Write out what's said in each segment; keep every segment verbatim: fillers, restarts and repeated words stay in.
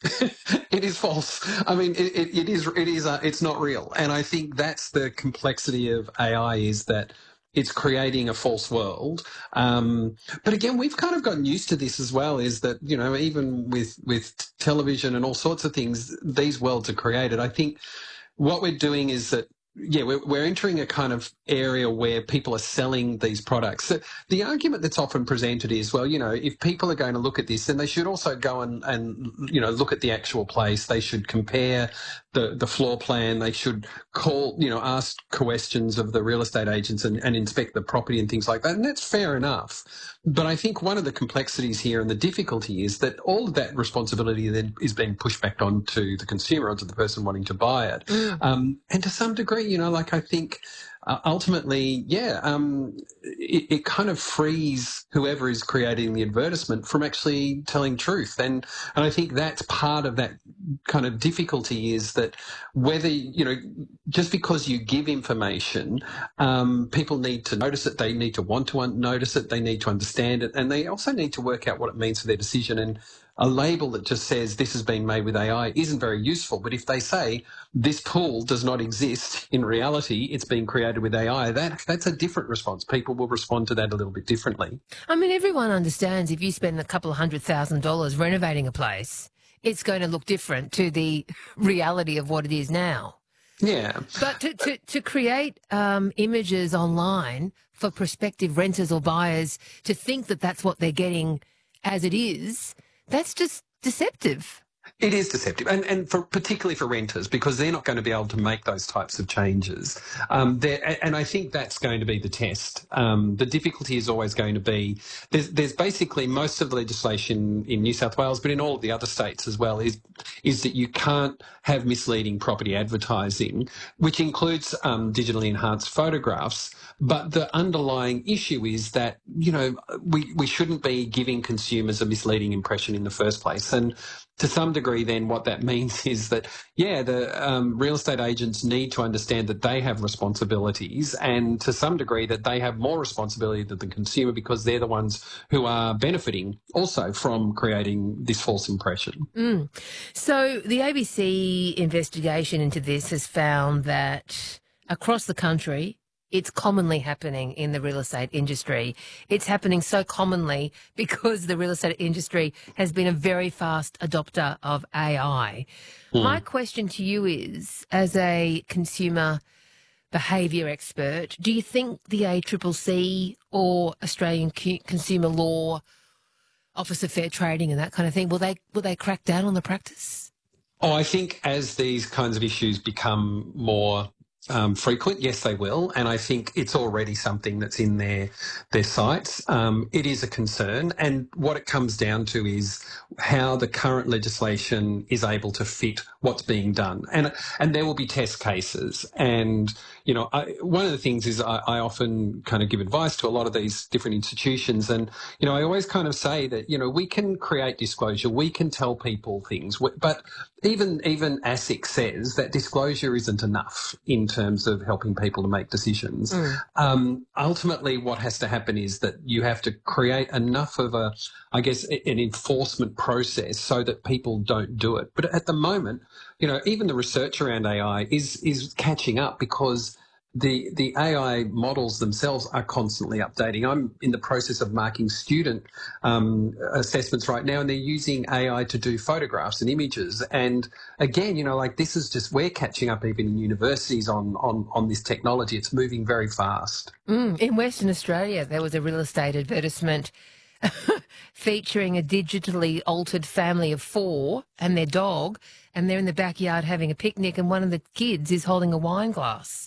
It is false. I mean, it, it, it is. It is. Uh, it's not real. And I think that's the complexity of A I is that it's creating a false world. Um, but again, we've kind of gotten used to this as well. Is that you know even with with television and all sorts of things, these worlds are created. I think what we're doing is that. Yeah, we're, we're entering a kind of area where people are selling these products. So the argument that's often presented is, well, you know, if people are going to look at this, then they should also go and, and you know, look at the actual place. They should compare the, the floor plan. They should call, you know, ask questions of the real estate agents and, and inspect the property and things like that. And that's fair enough. But I think one of the complexities here and the difficulty is that all of that responsibility then is being pushed back onto the consumer, onto the person wanting to buy it. Mm. Um, and to some degree, you know, like I think uh, ultimately, yeah, um, it, it kind of frees whoever is creating the advertisement from actually telling truth. And, and I think that's part of that kind of difficulty is that whether, you know, just because you give information, um, people need to notice it, they need to want to un- notice it, they need to understand it, and they also need to work out what it means for their decision. And a label that just says this has been made with A I isn't very useful. But if they say this pool does not exist in reality, it's been created with A I, that that's a different response. People will respond to that a little bit differently. I mean, everyone understands if you spend a couple of hundred thousand dollars renovating a place, it's going to look different to the reality of what it is now. Yeah. But to, to, to create um, images online for prospective renters or buyers to think that that's what they're getting as it is, that's just deceptive. It is deceptive, and, and for, particularly for renters, because they're not going to be able to make those types of changes. Um, and I think that's going to be the test. Um, the difficulty is always going to be, there's, there's basically most of the legislation in New South Wales, but in all of the other states as well, is, is that you can't have misleading property advertising, which includes um, digitally enhanced photographs. But the underlying issue is that, you know, we, we shouldn't be giving consumers a misleading impression in the first place. And to some degree, then what that means is that, yeah, the um, real estate agents need to understand that they have responsibilities, and to some degree that they have more responsibility than the consumer because they're the ones who are benefiting also from creating this false impression. Mm. So the A B C investigation into this has found that across the country, it's commonly happening in the real estate industry. It's happening so commonly because the real estate industry has been a very fast adopter of A I. Mm. My question to you is, as a consumer behaviour expert, do you think the A C C C or Australian Consumer Law, Office of Fair Trading and that kind of thing, will they will they crack down on the practice? Oh, I think as these kinds of issues become more Um, frequent, yes, they will, and I think it's already something that's in their their sights. Um, it is a concern, and what it comes down to is how the current legislation is able to fit what's being done, and and there will be test cases. And you know, I, one of the things is I, I often kind of give advice to a lot of these different institutions, and you know, I always kind of say that you know we can create disclosure, we can tell people things, but even even ASIC says that disclosure isn't enough in terms of helping people to make decisions. Mm. Um, ultimately, what has to happen is that you have to create enough of a, I guess, an enforcement process so that people don't do it. But at the moment, you know, even the research around A I is is catching up because the the A I models themselves are constantly updating. I'm in the process of marking student um, assessments right now, and they're using A I to do photographs and images. And again, you know, like this is just, we're catching up even in universities on, on, on this technology. It's moving very fast. Mm, in Western Australia, there was a real estate advertisement featuring a digitally altered family of four and their dog, and they're in the backyard having a picnic, and one of the kids is holding a wine glass.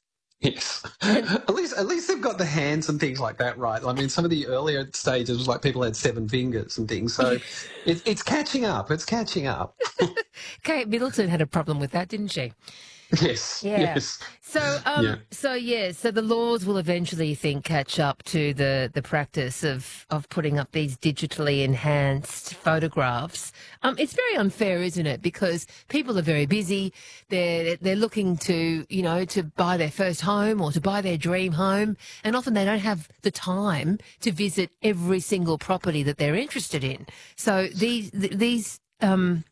Yes. At least at least they've got the hands and things like that right. I mean, some of the earlier stages was like people had seven fingers and things. So it, it's catching up. It's catching up. Kate Middleton had a problem with that, didn't she? Yes. Yeah. Yes. So, um, yeah. so yeah, so the laws will eventually, think, catch up to the, the practice of, of putting up these digitally enhanced photographs. Um, it's very unfair, isn't it? Because people are very busy. They're, they're looking to, you know, to buy their first home or to buy their dream home. And often they don't have the time to visit every single property that they're interested in. So these, these, um,